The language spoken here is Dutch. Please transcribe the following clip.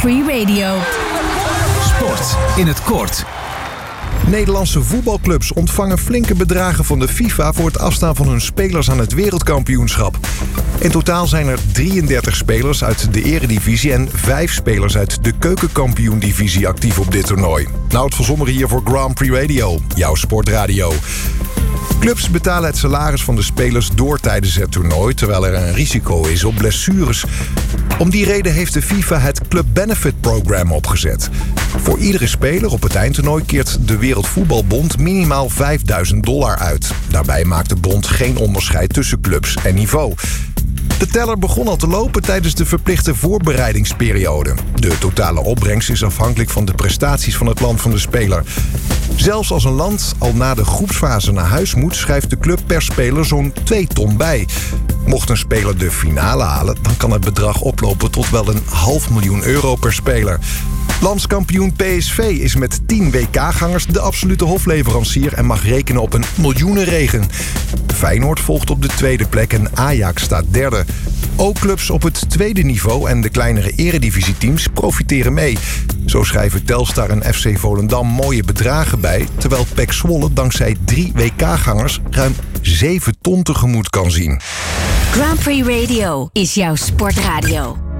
Prix Radio. Sport in het kort. Nederlandse voetbalclubs ontvangen flinke bedragen van de FIFA voor het afstaan van hun spelers aan het wereldkampioenschap. In totaal zijn er 33 spelers uit de eredivisie en 5 spelers uit de keukenkampioendivisie actief op dit toernooi. Nout van Zomeren hier voor Grand Prix Radio, jouw sportradio. Clubs betalen het salaris van de spelers door tijdens het toernooi, terwijl er een risico is op blessures. Om die reden heeft de FIFA het Club Benefit Program opgezet. Voor iedere speler op het eindtoernooi keert de Wereldvoetbalbond minimaal $5.000 uit. Daarbij maakt de bond geen onderscheid tussen clubs en niveau. De teller begon al te lopen tijdens de verplichte voorbereidingsperiode. De totale opbrengst is afhankelijk van de prestaties van het land van de speler. Zelfs als een land al na de groepsfase naar huis moet, schrijft de club per speler zo'n 2 ton bij. Mocht een speler de finale halen, dan kan het bedrag oplopen tot wel €500.000 per speler. Landskampioen PSV is met 10 WK-gangers de absolute hofleverancier en mag rekenen op een miljoenenregen. Feyenoord volgt op de tweede plek en Ajax staat derde. Ook clubs op het tweede niveau en de kleinere eredivisieteams profiteren mee. Zo schrijven Telstar en FC Volendam mooie bedragen bij, terwijl PEC Zwolle dankzij 3 WK-gangers ruim 7 ton tegemoet kan zien. Grand Prix Radio is jouw sportradio.